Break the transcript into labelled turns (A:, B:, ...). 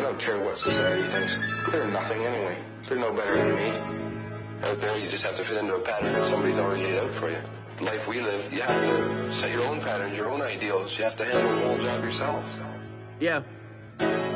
A: don't care what society thinks. They're nothing anyway. They're no better than me.
B: Out there, you just have to fit into a pattern that somebody's already laid out for you. The life we live, you have to set your own patterns, your own ideals. You have to handle the whole job yourself.
C: Yeah.